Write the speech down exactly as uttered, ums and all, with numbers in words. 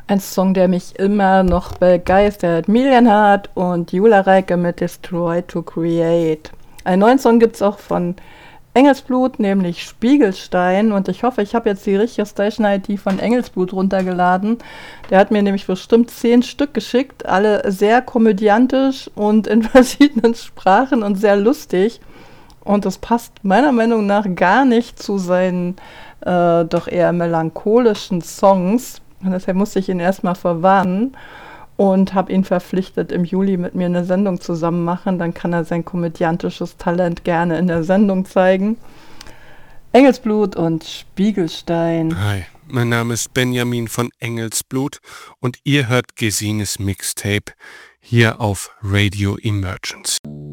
Ein Song, der mich immer noch begeistert. Milienhardt und Jula Reike mit Destroy to Create. Einen neuen Song gibt es auch von Engelsblut, nämlich Spiegelstein. Und ich hoffe, ich habe jetzt die richtige Station-I D von Engelsblut runtergeladen. Der hat mir nämlich bestimmt zehn Stück geschickt. Alle sehr komödiantisch und in verschiedenen Sprachen und sehr lustig. Und das passt meiner Meinung nach gar nicht zu seinen äh, doch eher melancholischen Songs. Und deshalb musste ich ihn erstmal verwarnen und habe ihn verpflichtet, im Juli mit mir eine Sendung zusammen machen. Dann kann er sein komödiantisches Talent gerne in der Sendung zeigen. Engelsblut und Spiegelstein. Hi, mein Name ist Benjamin von Engelsblut und ihr hört Gesines Mixtape hier auf Radio Emergency.